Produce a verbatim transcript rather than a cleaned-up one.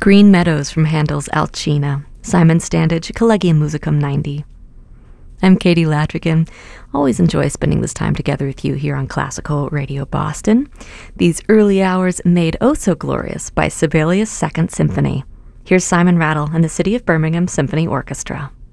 Green Meadows from Handel's Alcina, Simon Standage, Collegium Musicum ninety. I'm Katie Latrigan. Always enjoy spending this time together with you here on Classical Radio Boston. These early hours made oh so glorious by Sibelius' Second Symphony. Here's Simon Rattle and the City of Birmingham Symphony Orchestra.